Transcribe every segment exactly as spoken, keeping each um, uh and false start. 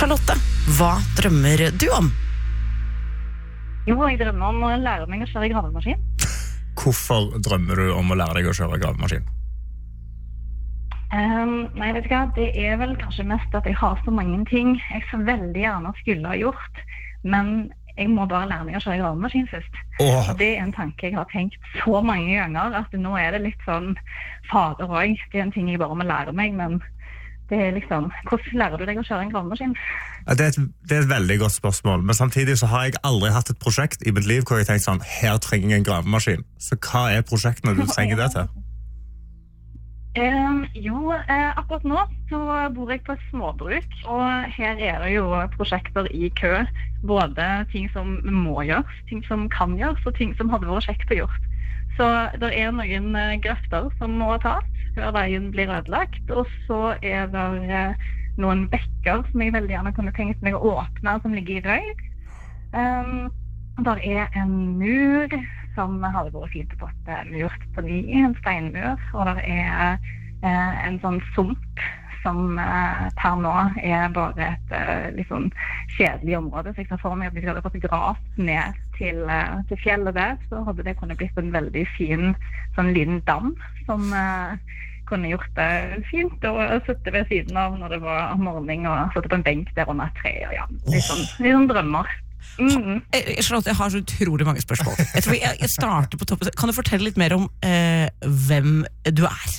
Charlotte, hva drømmer du om? Jo, jeg drømmer om å lære meg å kjøre gravemaskin. Hvorfor drømmer du om å lære deg å kjøre gravemaskin? Um, nei, vet du hva, det er vel kanskje mest at jeg har så mange ting jeg så veldig gjerne skulle ha gjort, men jeg må bare lære meg å kjøre gravemaskin først. Åh. Og det er en tanke jeg har tenkt så mange ganger, at nå er det litt sånn fader også. Det er en ting jeg bare må lære meg, men det er liksom, hvordan lærer du deg å kjøre en gravemaskin? Ja, det, er et, det er et veldig godt spørsmål, men samtidig så har jeg aldri hatt et prosjekt i mitt liv hvor jeg tenkt sånn, her trenger jeg en gravemaskin. Så hva er prosjektene du trenger det til? Um, jo, eh, akkurat nå så bor jeg på et småbruk, og her er det jo prosjekter i kø. Både ting som må gjøres, ting som kan gjøres, og ting som hadde vært kjekt å gjøre. Så det er noen eh, grøfter som må tas før veien blir ødelagt, og så er det eh, noen bekker som jeg veldig gjerne kunne tenkt meg å åpne, som ligger i røy. Um, der er en mur som hadde vært fint å få murt på ny, en steinmur, og der er eh, en sånn sump som eh, per nå er bare et eh, litt sånn kjedelig område, så jeg tar for meg at hvis jeg hadde fått gras ned til, eh, til fjellet der, så hadde det kunnet blitt en veldig fin sånn liten dam som eh, kunne gjort det fint å sitte ved siden av når det var morgen og sitte på en benk der under et tre, og ja, litt sånn, litt sånn drømmer. Mm. Charlotte, jeg har så utrolig mange spørsmål. Jeg tror jeg, jeg starter på toppen. Kan du fortelle litt mer om eh, hvem du er?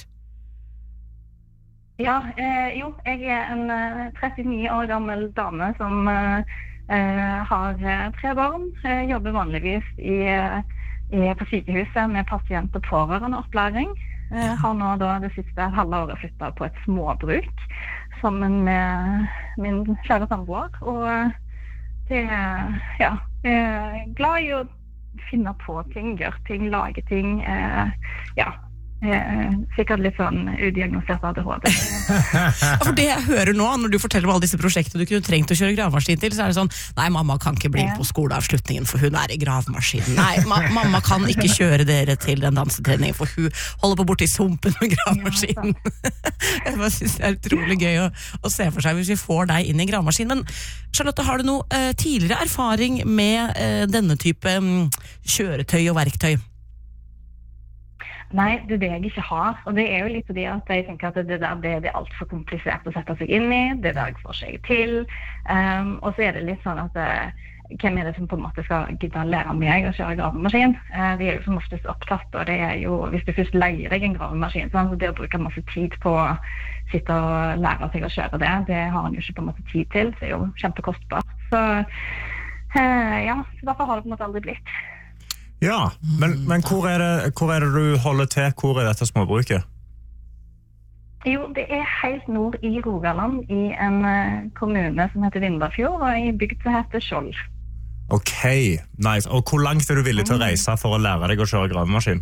Ja, eh, jo, jeg er en eh, trettini år gammel dame som eh, har eh, tre barn. Jeg jobber vanligvis i, i, på sykehuset med pasient- og pårørendeopplæring. Jeg har nå da det siste halve året flyttet på et småbruk sammen med min kjære samboer, og det er, ja, jeg er glad i å finne på ting, gjøre ting, lage ting, eh, ja, eh, sikkert litt sånn udiagnosert A D H D. For det jeg hører nå, når du forteller om alle disse prosjektene du kunne trengt å kjøre gravemaskin til, så er det sånn, nei, mamma kan ikke bli på skoleavslutningen, for hun er i gravemaskinen. Nei, ma mamma kan ikke kjøre dere til den dansetreningen, for hun holder på borte i sumpen med gravemaskinen. Jeg bare synes det er utrolig gøy å, å se for seg hvis vi får deg inn i gravemaskinen. Men Charlotte, har du noe eh, tidligere erfaring med eh, denne type um, kjøretøy og verktøy? Nei, det er det jeg ikke har, og det er jo litt fordi at jeg tenker at det der det, det er alt for komplisert å sette seg inn i, det der jeg får seg til, um, og så er det litt sånn at uh, hvem er det som på en måte skal gidde å lære meg å kjøre gravemaskin? Uh, de er jo som oftest opptatt, og det er jo, hvis du først leier deg en gravemaskin, så det å bruke masse tid på å sitte og lære seg å kjøre det, det har han jo ikke på en måte tid til, så det er jo kjempekostbart. Så uh, ja, så derfor har det på en måte aldri blitt. Ja, men, men hvor, er det, hvor er det du holder til? Hvor er dette småbruket? Jo, det er helt nord i Rogaland, i en uh, kommune som heter Vindafjord, og i bygd som heter Skjold. Ok, nice. Og hvor langt er du villig til å reise for å lære deg å kjøre gravemaskin?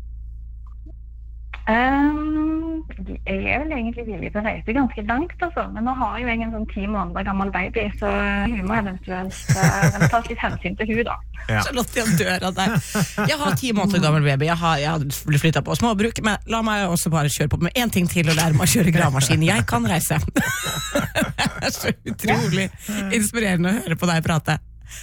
Um, jeg er vel egentlig villig til å reise ganske langt, altså. Men nå har jo jeg en sånn ti måneder gammel baby, så hun må eventuelt uh, ta litt hensyn til hun da. Ja. Charlotte, jeg dør av deg. Jeg har ti måneder gammel baby, jeg har, jeg har blitt flyttet på småbruk, men la meg også bare kjøre på med en ting til og lære meg å kjøre gravemaskin. Jeg kan reise. Det er så utrolig inspirerende å høre på deg prate.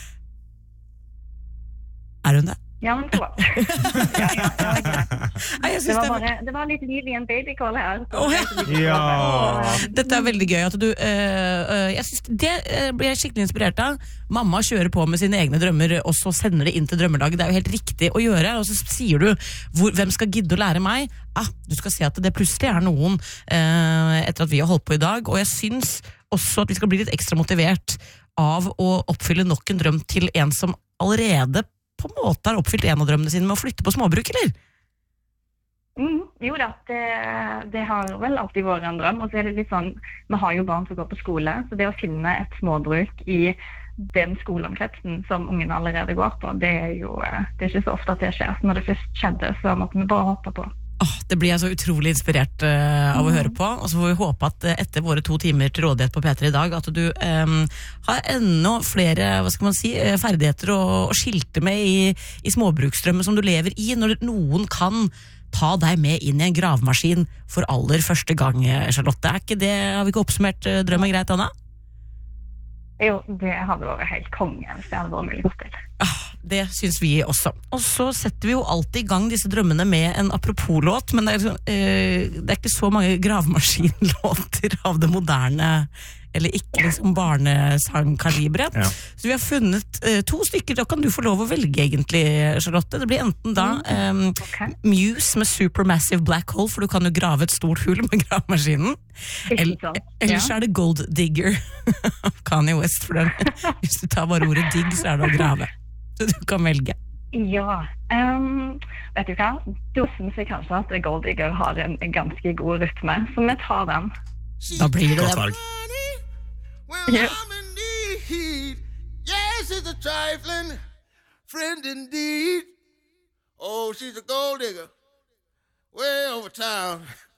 Er hun det? Ja, men det var ja, ja, det var greit. Det var, bare, det var litt liv i en babycall her. Oh, ja. Ja. Dette er veldig gøy at du øh, jeg synes det øh, blir jeg skikkelig inspirert av. Mamma kjører på med sine egne drømmer, og så sender det inn til drømmelaget. Det er jo helt riktig å gjøre, og så sier du hvor, hvem skal gidde å lære meg? Ah, du skal se at det plutselig er noen øh, etter at vi har holdt på i dag, og jeg synes også at vi skal bli litt ekstra motivert av å oppfylle nok en drøm til en som allerede på en måte har oppfylt en av drømmene sine med å flytte på småbruk, eller? Mm, jo da, det, det har vel alltid vært en drøm, og så er det litt sånn, vi har jo barn som går på skole, så det å finne et småbruk i den skoleomkretsen som ungene allerede går på, det er jo det er ikke så ofte at det skjer. Så når det først skjedde, så måtte vi bare hoppe på. Oh, det blir jeg så utrolig inspirert uh, av å høre på, og så får vi håpe at uh, etter våre to timer til rådighet på P tre i dag, at du um, har enda flere, hva skal man si, uh, ferdigheter å, å skilte med i, i småbruksdrømmen som du lever i, når noen kan ta deg med inn i en gravemaskin for aller første gang, Charlotte. Er ikke det, har vi ikke oppsummert uh, drømmen greit, Anna? Jo, det hadde vært helt konge hvis det hadde vært mulig å spille. Ah, det syns vi også. Og så setter vi jo alltid i gang disse drømmene med en apropos-låt, men det er, liksom, eh, det er ikke så mange gravemaskinlåter av det moderne, eller ikke liksom barnesangkalibret. Ja. Så vi har funnet eh, to stykker, da kan du få lov å velge egentlig, Charlotte. Det blir enten da eh, Okay. Muse med Supermassive Black Hole, for du kan jo grave et stort hull med gravemaskinen. Ikke Eller, sant? eller Ja. så er det Gold Digger av Kanye West, for den, hvis du tar bare ordet digg, så er det å grave. Så du kan velge. Ja, ehm, vet du hva? Da synes jeg kanskje at Gold Digger har en, en ganske god rytme, så vi tar den. Da blir det Godt det. valg. When Yeah. I'm in need, yes, she's a trifling friend indeed. Oh, she's a gold digger, way over town.